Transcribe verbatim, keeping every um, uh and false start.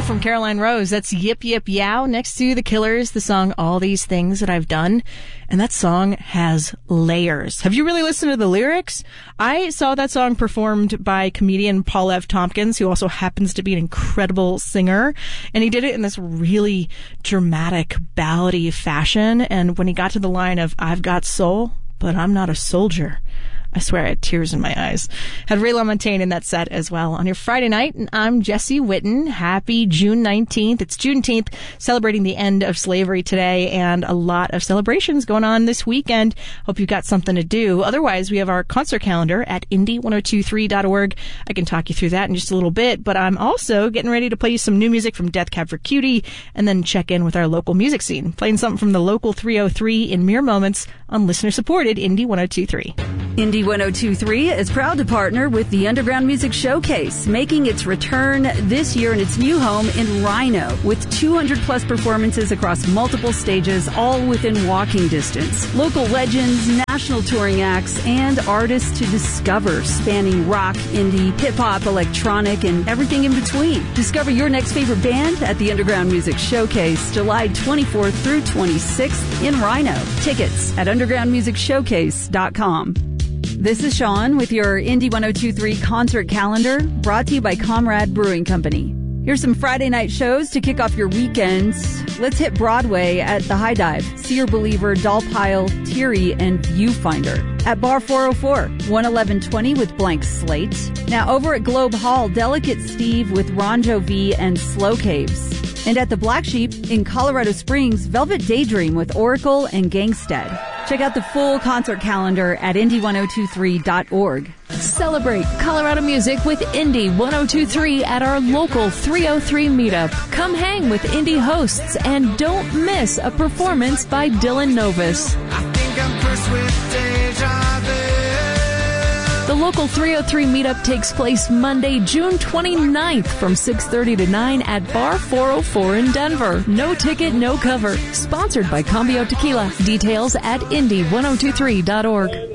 from Caroline Rose. That's Yip Yip Yow next to The Killers, the song All These Things That I've Done. And that song has layers. Have you really listened to the lyrics? I saw that song performed by comedian Paul F. Tompkins, who also happens to be an incredible singer. And he did it in this really dramatic, ballady fashion. And when he got to the line of, I've got soul, but I'm not a soldier, I swear I had tears in my eyes. Had Ray LaMontagne in that set as well. On your Friday night, and I'm Jesse Witten. Happy June nineteenth. It's Juneteenth, celebrating the end of slavery today, and a lot of celebrations going on this weekend. Hope you've got something to do. Otherwise, we have our concert calendar at indie ten twenty-three dot org. I can talk you through that in just a little bit, but I'm also getting ready to play you some new music from Death Cab for Cutie, and then check in with our local music scene. Playing something from the local three oh three in mere moments on listener-supported Indie ten twenty-three. Indie ten twenty-three is proud to partner with the Underground Music Showcase, making its return this year in its new home in Rhino, with two hundred plus performances across multiple stages, all within walking distance. Local legends, national touring acts, and artists to discover, spanning rock, indie, hip-hop, electronic, and everything in between. Discover your next favorite band at the Underground Music Showcase, July twenty-fourth through twenty-sixth in Rhino. Tickets at underground music showcase dot com. This is Sean with your Indie ten twenty-three concert calendar, brought to you by Comrade Brewing Company. Here's some Friday night shows to kick off your weekends. Let's hit Broadway at the High Dive, Seer Believer, Dollpile, Teary, and Viewfinder. At Bar four oh four, one eleven twenty with Blank Slate. Now over at Globe Hall, Delicate Steve with Ronjo V and Slow Caves. And at the Black Sheep in Colorado Springs, Velvet Daydream with Oracle and Gangstead. Check out the full concert calendar at indie ten twenty-three dot org. Celebrate Colorado music with Indie ten twenty-three at our local three oh three meetup. Come hang with indie hosts and don't miss a performance by Dylan Novus. I think I'm cursed with deja vu. The local three oh three meetup takes place Monday, June twenty-ninth from six thirty to nine at Bar four oh four in Denver. No ticket, no cover. Sponsored by Cambio Tequila. Details at indie ten twenty-three dot org.